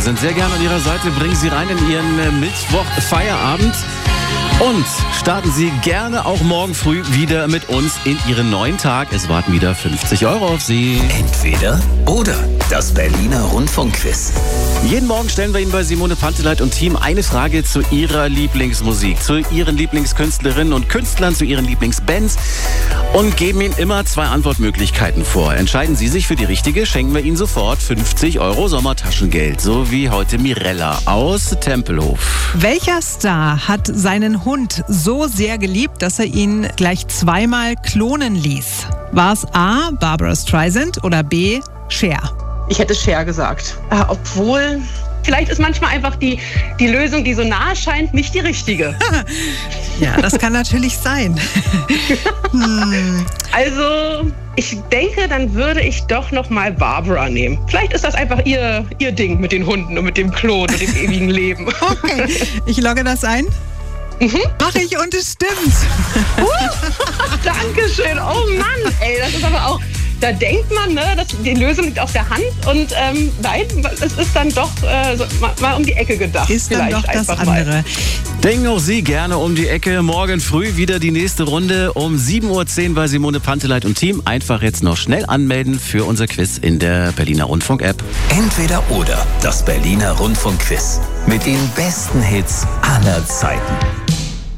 sind sehr gerne an Ihrer Seite. Bringen Sie rein in Ihren Mittwoch-Feierabend. Und starten Sie gerne auch morgen früh wieder mit uns in Ihren neuen Tag. Es warten wieder 50 € auf Sie. Entweder oder. Das Berliner Rundfunkquiz. Jeden Morgen stellen wir Ihnen bei Simone Panteleit und Team eine Frage zu Ihrer Lieblingsmusik, zu Ihren Lieblingskünstlerinnen und Künstlern, zu Ihren Lieblingsbands und geben Ihnen immer 2 Antwortmöglichkeiten vor. Entscheiden Sie sich für die richtige, schenken wir Ihnen sofort 50 € Sommertaschengeld. So wie heute Mirella aus Tempelhof. Welcher Star hat seinen Hund so sehr geliebt, dass er ihn gleich 2-mal klonen ließ? War es A. Barbra Streisand oder B. Cher? Ich hätte Cher gesagt. Obwohl, vielleicht ist manchmal einfach die Lösung, die so nahe scheint, nicht die richtige. Ja, das kann natürlich sein. Also, ich denke, dann würde ich doch noch mal Barbara nehmen. Vielleicht ist das einfach ihr Ding mit den Hunden und mit dem Klon und dem ewigen Leben. Okay, ich logge das ein. Mach ich und es stimmt. Dankeschön. Oh Mann, ey, das ist aber auch... Da denkt man, ne, die Lösung liegt auf der Hand und nein, es ist dann doch mal um die Ecke gedacht. Ist dann doch das andere. Denken auch Sie gerne um die Ecke. Morgen früh wieder die nächste Runde um 7:10 Uhr bei Simone Panteleit und Team. Einfach jetzt noch schnell anmelden für unser Quiz in der Berliner Rundfunk-App. Entweder oder. Das Berliner Rundfunkquiz. Mit den besten Hits aller Zeiten.